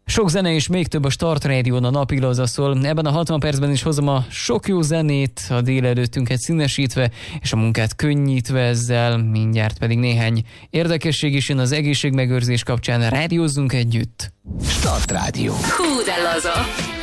Sok zene és még több a Start Rádión, a napilaza szól. Ebben a 60 percben is hozom a sok jó zenét, a délelőttünket színesítve, és a munkát könnyítve ezzel. Mindjárt pedig néhány érdekesség is jön az egészségmegőrzés kapcsán. Rádiózzunk együtt! Start Rádió. Hú, de laza!